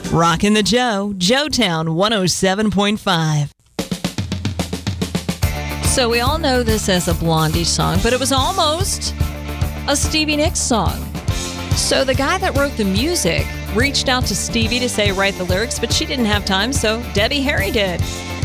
Rockin' the Joe, Joetown 107.5. So we all know this as a Blondie song, but it was almost a Stevie Nicks song. So the guy that wrote the music reached out to Stevie to say write the lyrics, but she didn't have time, so Debbie Harry did.